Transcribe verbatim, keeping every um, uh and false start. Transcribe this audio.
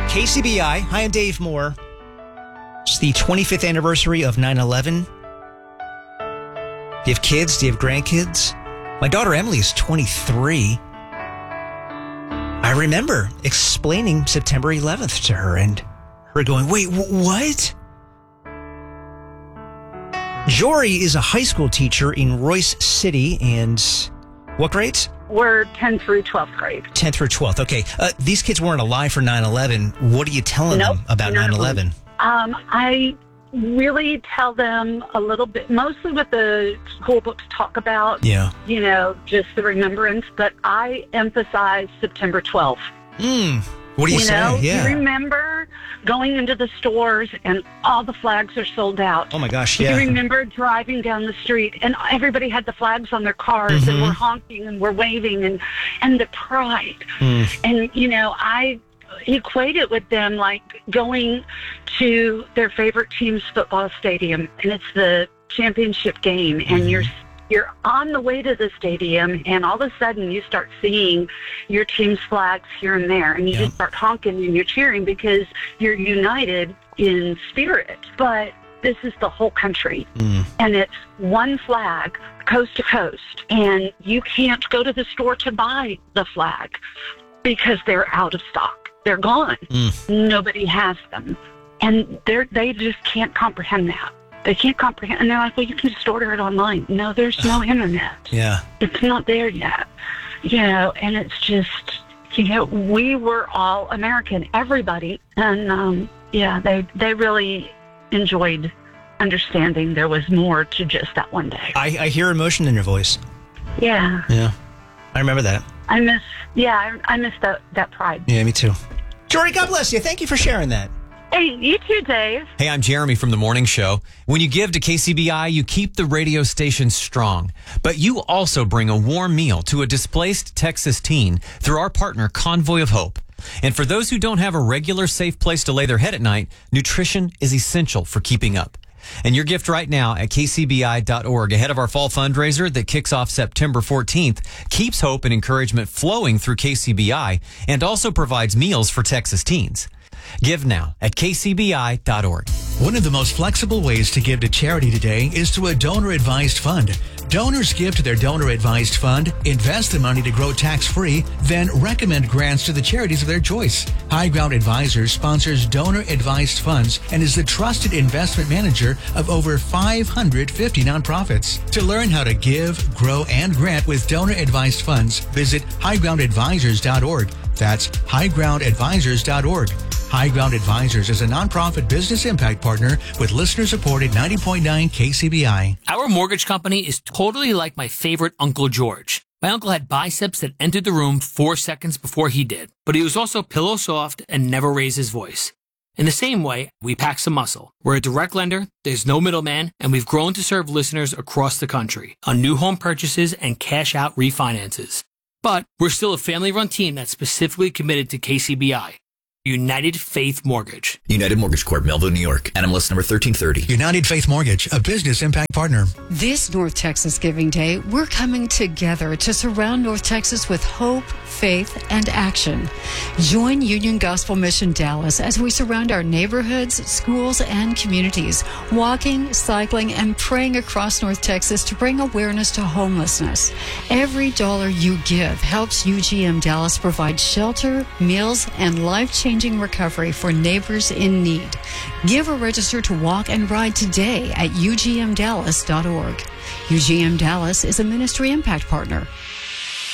K C B I. Hi, I'm Dave Moore. It's the twenty-fifth anniversary of nine eleven. Do you have kids? Do you have grandkids? My daughter Emily is twenty-three. I remember explaining September eleventh to her and her going, wait, w- what? Jory is a high school teacher in Royce City, and what grades? We're tenth through twelfth grade. tenth through twelfth, okay. Uh, these kids weren't alive for nine eleven. What are you telling Nope, them about none nine of them. eleven? Um, I really tell them a little bit, mostly what the school books talk about, Yeah. you know, just the remembrance, but I emphasize September twelfth. Mm. What do you, You say? know, Yeah. you remember going into the stores and all the flags are sold out. Oh my gosh, You yeah. remember driving down the street and everybody had the flags on their cars Mhm. and we're honking and we're waving and, and the pride. Mm. And, you know, I equate it with them like going to their favorite team's football stadium and it's the championship game and Mhm. you're you're on the way to the stadium and all of a sudden you start seeing your team's flags here and there and you Yeah. just start honking and you're cheering because you're united in spirit. But this is the whole country. Mm. And it's one flag, coast to coast. And you can't go to the store to buy the flag because they're out of stock. They're gone. Mm. Nobody has them. And they're, they just can't comprehend that. They can't comprehend. And they're like, well, you can just order it online. No, there's no internet. Yeah. It's not there yet. You know, and it's just, you know, we were all American, everybody. And, um, yeah, they, they really enjoyed understanding there was more to just that one day. I, I hear emotion in your voice. Yeah. Yeah. I remember that. I miss, yeah, I, I miss that, that pride. Yeah, me too. Jory, God bless you. Thank you for sharing that. Hey, you too, Dave. Hey, I'm Jeremy from The Morning Show. When you give to K C B I, you keep the radio station strong. But you also bring a warm meal to a displaced Texas teen through our partner, Convoy of Hope. And for those who don't have a regular safe place to lay their head at night, nutrition is essential for keeping up. And your gift right now at K C B I dot org ahead of our fall fundraiser that kicks off September fourteenth keeps hope and encouragement flowing through K C B I and also provides meals for Texas teens. Give now at K C B I dot org. One of the most flexible ways to give to charity today is through a donor-advised fund. Donors give to their donor-advised fund, invest the money to grow tax-free, then recommend grants to the charities of their choice. High Ground Advisors sponsors donor-advised funds and is the trusted investment manager of over five hundred fifty nonprofits. To learn how to give, grow, and grant with donor-advised funds, visit high ground advisors dot org. That's high ground advisors dot org. High Ground Advisors is a nonprofit business impact partner with listener-supported ninety point nine K C B I. Our mortgage company is totally like my favorite Uncle George. My uncle had biceps that entered the room four seconds before he did, but he was also pillow soft and never raised his voice. In the same way, we pack some muscle. We're a direct lender, there's no middleman, and we've grown to serve listeners across the country on new home purchases and cash-out refinances. But we're still a family-run team that's specifically committed to K C B I. United Faith Mortgage. United Mortgage Corp, Melville, New York. N M L S number thirteen thirty. United Faith Mortgage, a business impact partner. This North Texas Giving Day, we're coming together to surround North Texas with hope, faith, and action. Join Union Gospel Mission Dallas as we surround our neighborhoods, schools, and communities, walking, cycling, and praying across North Texas to bring awareness to homelessness. Every dollar you give helps U G M Dallas provide shelter, meals, and life-changing recovery for neighbors in need. Give or register to walk and ride today at U G M Dallas dot org. U G M Dallas is a ministry impact partner.